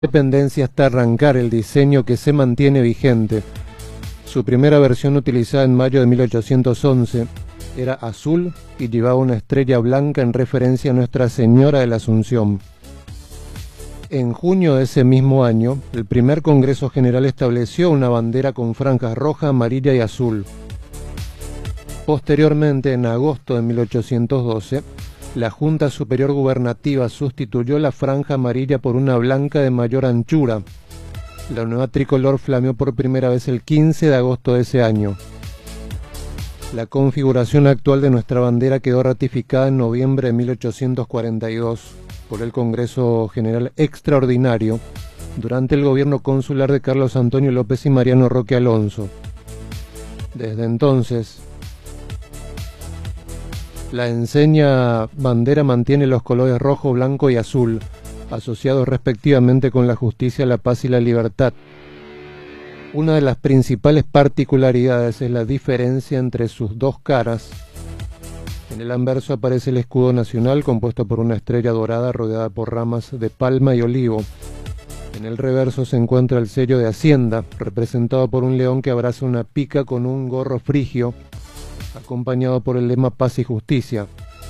independencia hasta arrancar el diseño que se mantiene vigente. Su primera versión, utilizada en mayo de 1811, era azul y llevaba una estrella blanca en referencia a Nuestra Señora de la Asunción. En junio de ese mismo año, el primer Congreso General estableció una bandera con franjas roja, amarilla y azul. Posteriormente, en agosto de 1812, la Junta Superior Gubernativa sustituyó la franja amarilla por una blanca de mayor anchura. La nueva tricolor flameó por primera vez el 15 de agosto de ese año. La configuración actual de nuestra bandera quedó ratificada en noviembre de 1842 por el Congreso General Extraordinario durante el gobierno consular de Carlos Antonio López y Mariano Roque Alonso. Desde entonces, la enseña bandera mantiene los colores rojo, blanco y azul, asociados respectivamente con la justicia, la paz y la libertad. Una de las principales particularidades es la diferencia entre sus dos caras. En el anverso aparece el escudo nacional, compuesto por una estrella dorada rodeada por ramas de palma y olivo. En el reverso se encuentra el sello de Hacienda, representado por un león que abraza una pica con un gorro frigio, acompañado por el lema Paz y Justicia.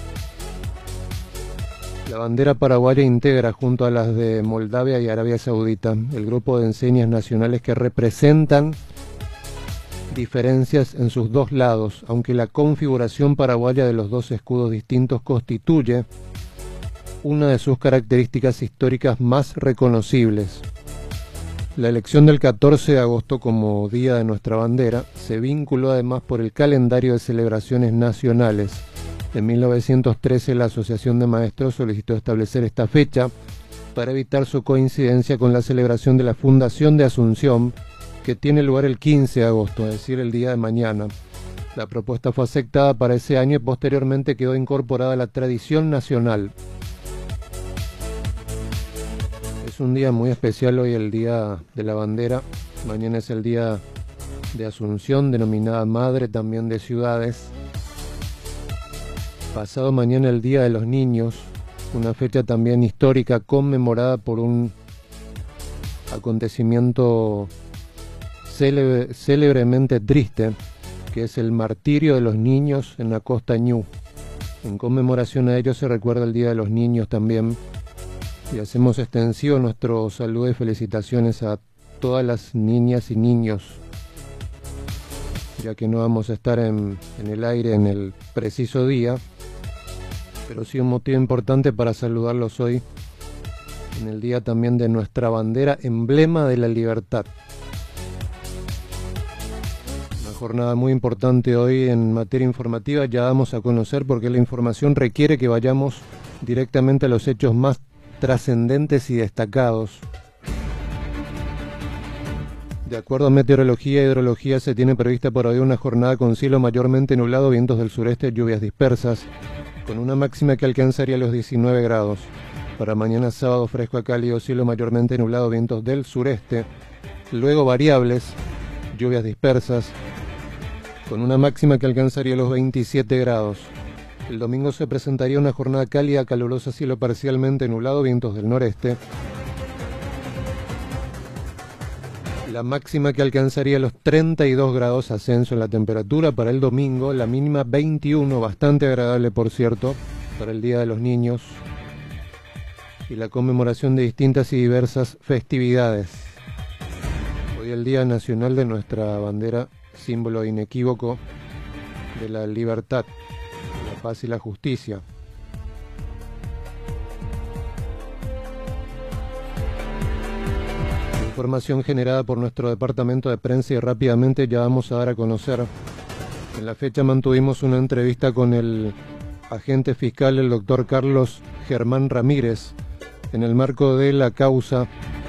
La bandera paraguaya integra, junto a las de Moldavia y Arabia Saudita, el grupo de enseñas nacionales que representan diferencias en sus dos lados, aunque la configuración paraguaya de los dos escudos distintos constituye una de sus características históricas más reconocibles. La elección del 14 de agosto como Día de nuestra bandera se vinculó además por el calendario de celebraciones nacionales. En 1913 la Asociación de Maestros solicitó establecer esta fecha para evitar su coincidencia con la celebración de la Fundación de Asunción, que tiene lugar el 15 de agosto, es decir, el día de mañana. La propuesta fue aceptada para ese año y posteriormente quedó incorporada a la tradición nacional. Es un día muy especial hoy, el Día de la Bandera. Mañana es el Día de Asunción, denominada Madre también de Ciudades. Pasado mañana el Día de los Niños, una fecha también histórica conmemorada por un acontecimiento célebremente triste, que es el martirio de los niños en la costa Ñu. En conmemoración a ello se recuerda el Día de los Niños también, y hacemos extensivo nuestro saludo y felicitaciones a todas las niñas y niños, ya que no vamos a estar en el aire en el preciso día, pero sí un motivo importante para saludarlos hoy, en el día también de nuestra bandera, emblema de la libertad. Una jornada muy importante hoy en materia informativa. Ya vamos a conocer porque la información requiere que vayamos directamente a los hechos más trascendentes y destacados. De acuerdo a Meteorología e Hidrología, se tiene prevista por hoy una jornada con cielo mayormente nublado, vientos del sureste, lluvias dispersas, con una máxima que alcanzaría los 19 grados. Para mañana sábado, fresco a cálido, cielo mayormente nublado, vientos del sureste, luego variables, lluvias dispersas, con una máxima que alcanzaría los 27 grados. El domingo se presentaría una jornada cálida, calurosa, cielo parcialmente nublado, vientos del noreste. La máxima que alcanzaría los 32 grados, ascenso en la temperatura para el domingo. La mínima 21, bastante agradable por cierto, para el Día de los Niños y la conmemoración de distintas y diversas festividades. Hoy el Día Nacional de nuestra bandera, símbolo inequívoco de la libertad, la paz y la justicia. Información generada por nuestro departamento de prensa y rápidamente ya vamos a dar a conocer. En la fecha mantuvimos una entrevista con el agente fiscal, el doctor Carlos Germán Ramírez, en el marco de la causa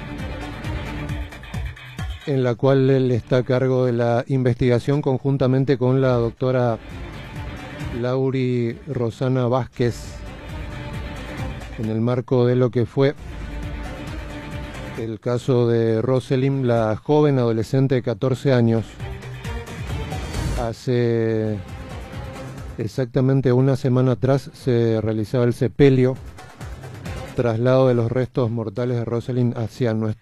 en la cual él está a cargo de la investigación conjuntamente con la doctora Lauri Rosana Vázquez, en el marco de lo que fue el caso de Roselyn, la joven adolescente de 14 años. Hace exactamente una semana atrás se realizaba el sepelio traslado de los restos mortales de Rosalind hacia nuestro